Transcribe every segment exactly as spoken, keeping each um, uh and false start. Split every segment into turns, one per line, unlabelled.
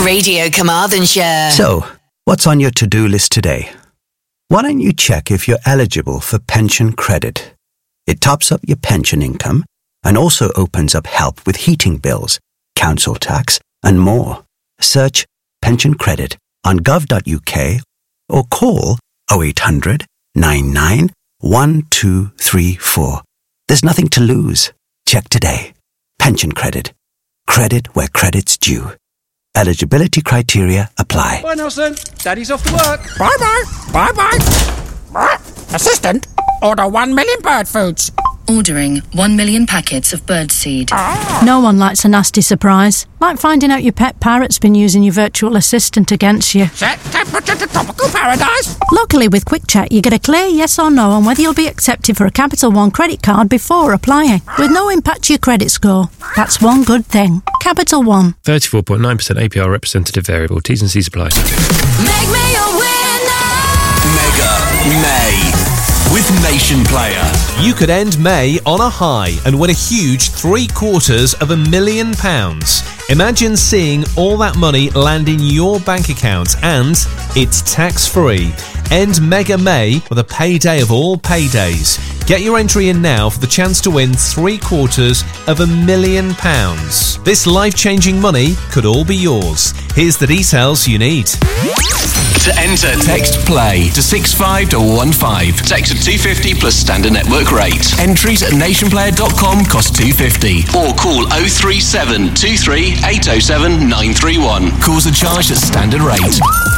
Radio Carmarthenshire.
So, what's on your to-do list today? Why don't you check if you're eligible for pension credit? It tops up your pension income and also opens up help with heating bills, council tax and more. Search pension credit on gov dot u k or call oh eight hundred, nine nine, one two three four. There's nothing to lose. Check today. Pension credit. Credit where credit's due. Eligibility criteria apply.
Bye, Nelson. Daddy's off to work.
Bye-bye. Bye-bye. Assistant, order one million bird foods.
Ordering one million packets of birdseed.
Ah.
No one likes a nasty surprise, like finding out your pet parrot's been using your virtual assistant against you.
Set temperature to tropical paradise.
Luckily, with QuickCheck, you get a clear yes or no on whether you'll be accepted for a Capital One credit card before applying, with no impact to your credit score. That's one good thing. Capital One.
thirty-four point nine percent A P R representative variable. T's and C's apply.
Make me a winner!
Mega May with Nation Player.
You could end May on a high and win a huge three quarters of a million pounds. Imagine seeing all that money land in your bank account, and it's tax-free. End Mega May with a payday of all paydays. Get your entry in now for the chance to win three quarters of a million pounds. This life-changing money could all be yours. Here's the details you need.
To enter, text PLAY to six five one one five. Text at two fifty plus standard network rate. Entries at nationplayer dot com cost two fifty. Or call oh three seven two three eight oh seven nine three one. Calls are charged at standard rate.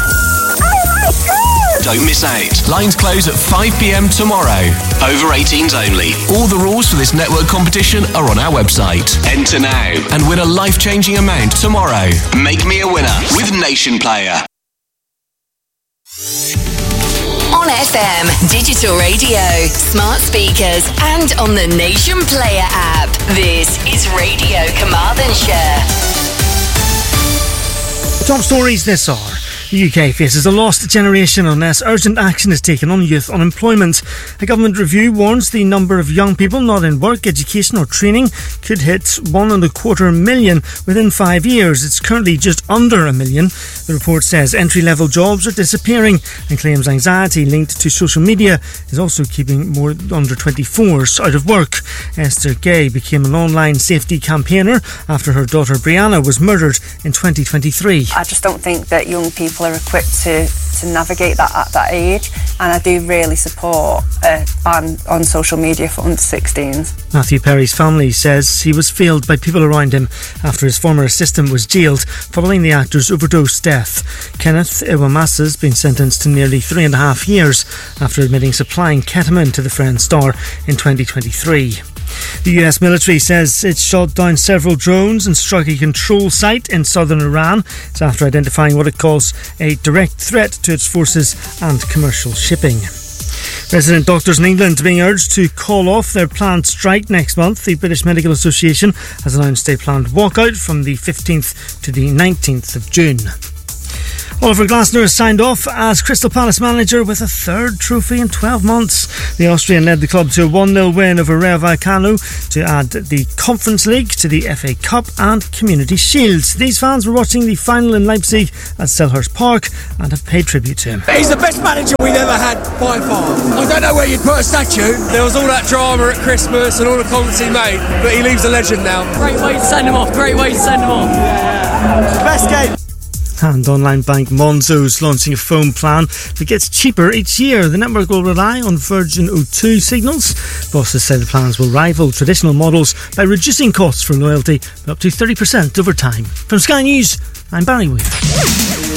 Don't miss out. Lines close at five p.m. tomorrow. Over eighteens only. All the rules for this network competition are on our website. Enter now and win a life-changing amount tomorrow. Make me a winner with Nation Player.
On F M, digital radio, smart speakers, and on the Nation Player app. This is Radio Carmarthenshire.
Top stories this hour. The U K faces a lost generation unless urgent action is taken on youth unemployment. A government review warns the number of young people not in work, education or training could hit one and a quarter million within five years. It's currently just under a million. The report says entry-level jobs are disappearing and claims anxiety linked to social media is also keeping more under twenty-fours out of work. Esther Gay became an online safety campaigner after her daughter Brianna was murdered in twenty twenty-three.
I just don't think that young people are equipped to, to navigate that at that age, and I do really support a ban on social media for under sixteens.
Matthew Perry's family says he was failed by people around him after his former assistant was jailed following the actor's overdose death. Kenneth Iwamasa has been sentenced to nearly three and a half years after admitting supplying ketamine to the Friends star in twenty twenty-three. The U S military says it shot down several drones and struck a control site in southern Iran. It's after identifying what it calls a direct threat to its forces and commercial shipping. Resident doctors in England are being urged to call off their planned strike next month. The British Medical Association has announced a planned walkout from the fifteenth to the nineteenth of June. Oliver Glasner has signed off as Crystal Palace manager with a third trophy in twelve months. The Austrian led the club to a one nil win over Rayo Vallecano to add the Conference League to the F A Cup and Community Shield. These fans were watching the final in Leipzig at Selhurst Park and have paid tribute to him.
He's the best manager we've ever had by far. I don't know where you'd put a statue. There was all that drama at Christmas and all the comments he made, but he leaves a legend now.
Great way to send him off, great way to send him off. Yeah.
Best game.
And online bank Monzo's launching a phone plan that gets cheaper each year. The network will rely on Virgin O two signals. Bosses say the plans will rival traditional models by reducing costs for loyalty by up to thirty percent over time. From Sky News, I'm Barry Weir.